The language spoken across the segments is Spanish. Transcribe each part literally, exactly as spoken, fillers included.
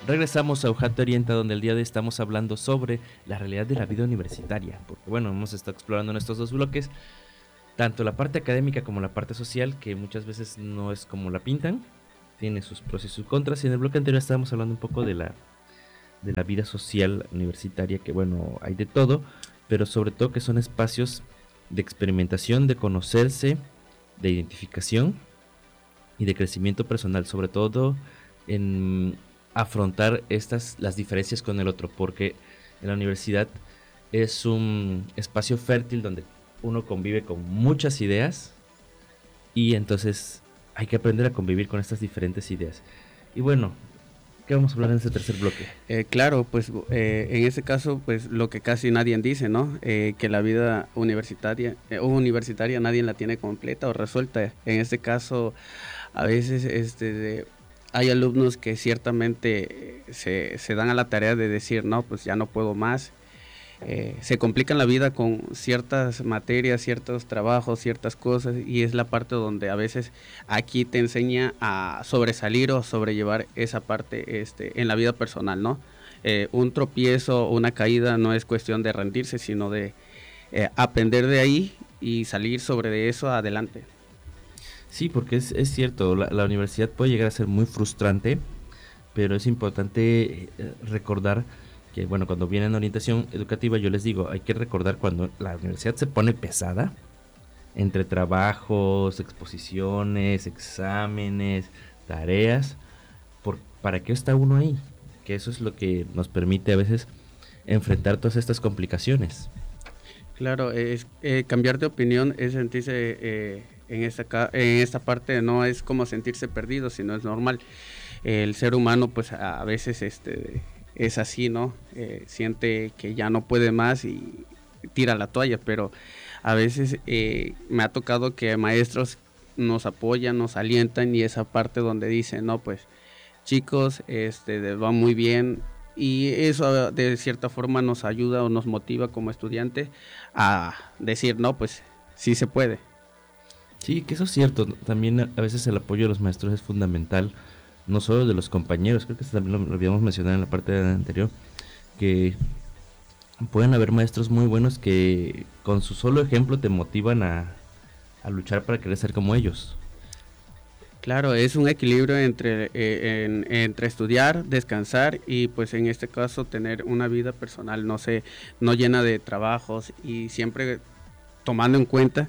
Regresamos a Ujate Orienta, donde el día de hoy estamos hablando sobre la realidad de la vida universitaria, porque bueno, hemos estado explorando en estos dos bloques tanto la parte académica como la parte social, que muchas veces no es como la pintan, tiene sus pros y sus contras, y en el bloque anterior estábamos hablando un poco de la, de la vida social universitaria, que bueno, hay de todo, pero sobre todo que son espacios de experimentación, de conocerse, de identificación y de crecimiento personal, sobre todo en afrontar estas las diferencias con el otro, porque en la universidad es un espacio fértil donde uno convive con muchas ideas y entonces hay que aprender a convivir con estas diferentes ideas. Y bueno, ¿qué vamos a hablar en este tercer bloque? Eh, claro, pues eh, en ese caso, pues lo que casi nadie dice, ¿no? Eh, que la vida universitaria eh, o universitaria nadie la tiene completa o resuelta. En este caso, a veces este de, hay alumnos que ciertamente se, se dan a la tarea de decir, no, pues ya no puedo más. Eh, se complican la vida con ciertas materias, ciertos trabajos, ciertas cosas, y es la parte donde a veces aquí te enseña a sobresalir o sobrellevar esa parte este, en la vida personal, ¿no? Eh, un tropiezo, una caída no es cuestión de rendirse, sino de eh, aprender de ahí y salir sobre eso adelante. Sí, porque es, es cierto, la, la universidad puede llegar a ser muy frustrante, pero es importante eh, recordar que, bueno, cuando vienen a orientación educativa, yo les digo, hay que recordar cuando la universidad se pone pesada, entre trabajos, exposiciones, exámenes, tareas, por, ¿para qué está uno ahí? Que eso es lo que nos permite a veces enfrentar todas estas complicaciones. Claro, es, eh, cambiar de opinión es sentirse eh, en, esta, en esta parte, no es como sentirse perdido, sino es normal. El ser humano pues a veces este, es así, ¿no? Eh, siente que ya no puede más y tira la toalla, pero a veces eh, me ha tocado que maestros nos apoyan, nos alientan, y esa parte donde dicen, no, pues chicos, este, va muy bien. Y eso de cierta forma nos ayuda o nos motiva como estudiantes a decir, no, pues sí se puede. Sí, que eso es cierto. También a veces el apoyo de los maestros es fundamental, no solo de los compañeros, creo que eso también lo, lo habíamos mencionado en la parte anterior, que pueden haber maestros muy buenos que con su solo ejemplo te motivan a, a luchar para querer ser como ellos. Claro, es un equilibrio entre, eh, en, entre estudiar, descansar y pues en este caso tener una vida personal, no sé, no llena de trabajos, y siempre tomando en cuenta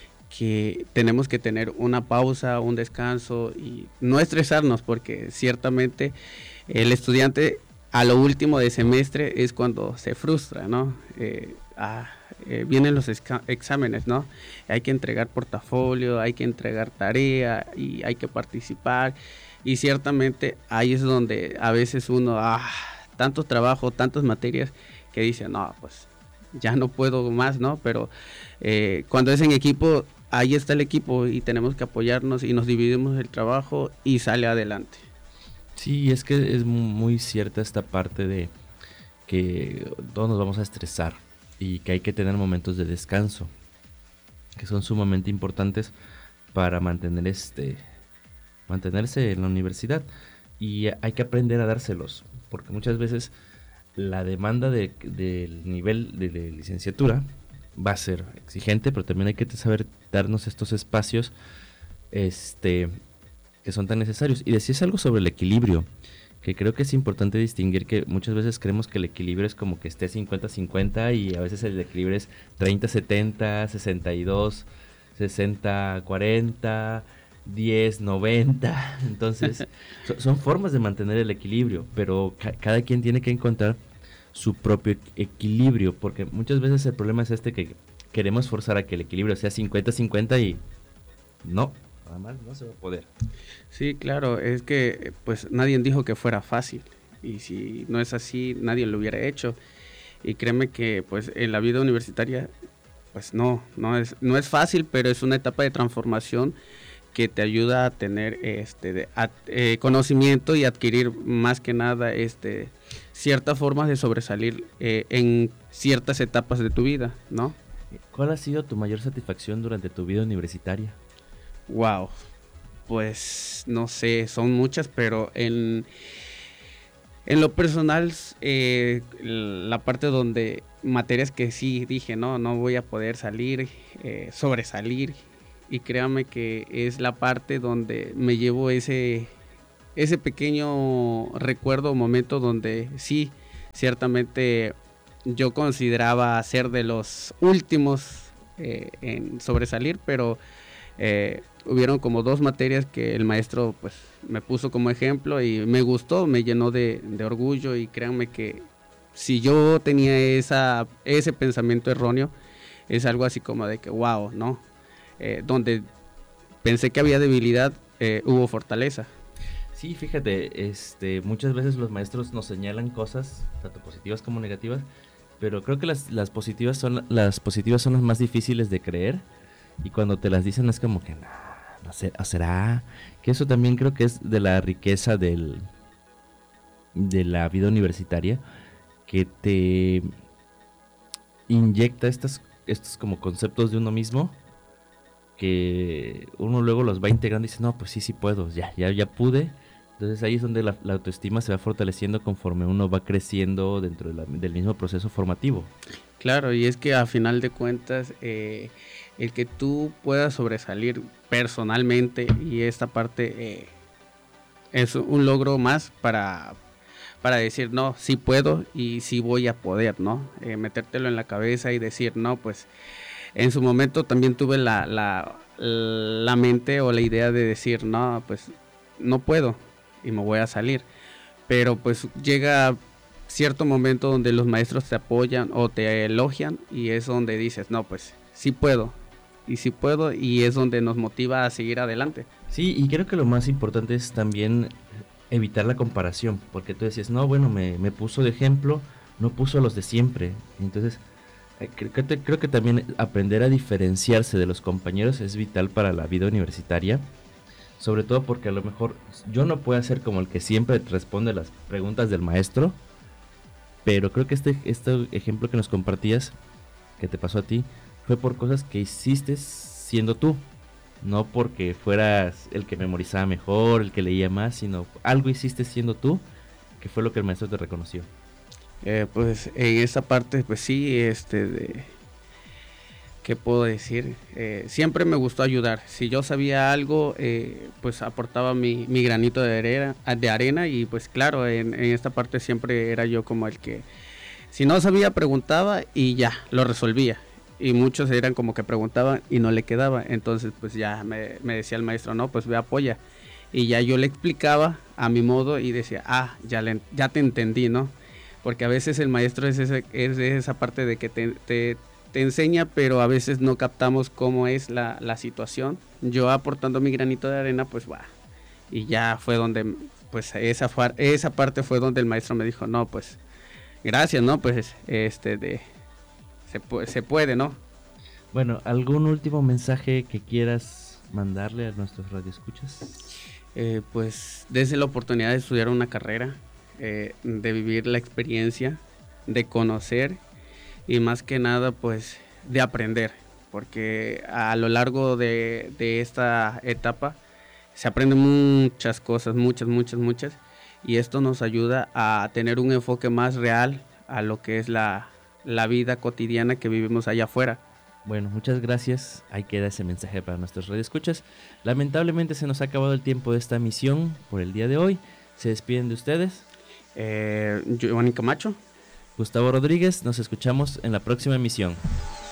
que tenemos que tener una pausa, un descanso y no estresarnos, porque ciertamente el estudiante a lo último de semestre es cuando se frustra, ¿no? Eh, ah, eh, vienen los exámenes, ¿no? Hay que entregar portafolio, hay que entregar tarea y hay que participar, y ciertamente ahí es donde a veces uno, ah, tanto trabajo, tantas materias, que dice, no, pues ya no puedo más, ¿no? Pero eh, cuando es en equipo, ahí está el equipo y tenemos que apoyarnos y nos dividimos el trabajo y sale adelante. Sí, es que es muy cierta esta parte de que todos nos vamos a estresar y que hay que tener momentos de descanso, que son sumamente importantes para mantener este mantenerse en la universidad, y hay que aprender a dárselos, porque muchas veces la demanda de, del nivel de, de licenciatura va a ser exigente, pero también hay que saber darnos estos espacios este que son tan necesarios. Y decías algo sobre el equilibrio, que creo que es importante distinguir, que muchas veces creemos que el equilibrio es como que esté cincuenta cincuenta, y a veces el equilibrio es treinta setenta, sesenta y dos, sesenta cuarenta, diez noventa. Entonces so, son formas de mantener el equilibrio, pero ca- cada quien tiene que encontrar su propio equilibrio, porque muchas veces el problema es este, que queremos forzar a que el equilibrio sea cincuenta cincuenta y no, nada más no se va a poder. Sí, claro, es que pues nadie dijo que fuera fácil, y si no es así nadie lo hubiera hecho, y créeme que pues en la vida universitaria pues no, no es, no es fácil, pero es una etapa de transformación que te ayuda a tener este de, a, eh, conocimiento, y adquirir más que nada este ciertas formas de sobresalir eh, en ciertas etapas de tu vida, ¿no? ¿Cuál ha sido tu mayor satisfacción durante tu vida universitaria? Wow, pues no sé, son muchas, pero en En lo personal, eh, la parte donde materias que sí dije, no, no voy a poder salir, eh, sobresalir, y créame que es la parte donde me llevo ese, ese pequeño recuerdo o momento donde sí, ciertamente yo consideraba ser de los últimos eh, en sobresalir, pero eh, hubieron como dos materias que el maestro pues me puso como ejemplo y me gustó, me llenó de, de orgullo, y créanme que si yo tenía esa, ese pensamiento erróneo, es algo así como de que wow, ¿no? Eh, donde pensé que había debilidad, eh, hubo fortaleza. Sí, fíjate, este, muchas veces los maestros nos señalan cosas, tanto positivas como negativas, pero creo que las, las positivas son las positivas son las más difíciles de creer, y cuando te las dicen es como que, nah, no sé, ¿o será? Que eso también creo que es de la riqueza del, de la vida universitaria, que te inyecta estas, estos como conceptos de uno mismo, que uno luego los va integrando y dice, no, pues sí, sí puedo, ya, ya, ya pude. Entonces ahí es donde la, la autoestima se va fortaleciendo conforme uno va creciendo dentro de la, del mismo proceso formativo. Claro, y es que a final de cuentas, eh, el que tú puedas sobresalir personalmente, y esta parte eh, es un logro más para, para decir, no, sí puedo y sí voy a poder, ¿no? Eh, metértelo en la cabeza y decir, no, pues en su momento también tuve la, la, la mente o la idea de decir, no, pues no puedo y me voy a salir. Pero pues llega cierto momento donde los maestros te apoyan o te elogian, y es donde dices, no, pues sí puedo, y sí puedo, y es donde nos motiva a seguir adelante. Sí, y creo que lo más importante es también evitar la comparación, porque tú decías, no, bueno, me, me puso de ejemplo, no puso a los de siempre. Entonces, eh, creo, que, creo que también aprender a diferenciarse de los compañeros es vital para la vida universitaria, sobre todo porque a lo mejor yo no puedo ser como el que siempre responde las preguntas del maestro, pero creo que este, este ejemplo que nos compartías, que te pasó a ti, fue por cosas que hiciste siendo tú. No porque fueras el que memorizaba mejor, el que leía más, sino algo hiciste siendo tú, que fue lo que el maestro te reconoció. Eh, pues en esa parte, pues sí, este, de, ¿qué puedo decir? Eh, siempre me gustó ayudar. Si yo sabía algo, eh, pues aportaba mi, mi granito de arena, de arena, y pues claro, en, en esta parte siempre era yo como el que, si no sabía, preguntaba y ya, lo resolvía. Y muchos eran como que preguntaban y no le quedaba, entonces pues ya me, me decía el maestro, no, pues ve, apoya, y ya yo le explicaba a mi modo y decía, ah, ya, le, ya te entendí, ¿no? Porque a veces el maestro es, ese, es esa parte de que te, te, te enseña, pero a veces no captamos cómo es la, la situación. Yo aportando mi granito de arena, pues va, y ya fue donde, pues esa, esa parte fue donde el maestro me dijo, no, pues gracias, ¿no? Pues este de... Se puede, se puede, ¿no? Bueno, ¿algún último mensaje que quieras mandarle a nuestros radioescuchas? Eh, pues desde la oportunidad de estudiar una carrera, eh, de vivir la experiencia, de conocer, y más que nada pues de aprender, porque a lo largo de, de esta etapa se aprenden muchas cosas, muchas, muchas, muchas, y esto nos ayuda a tener un enfoque más real a lo que es la la vida cotidiana que vivimos allá afuera. Bueno, muchas gracias. Ahí queda ese mensaje para nuestros radioescuchas. Lamentablemente se nos ha acabado el tiempo de esta emisión por el día de hoy. Se despiden de ustedes. Eh, Giovanni Camacho. Gustavo Rodríguez. Nos escuchamos en la próxima emisión.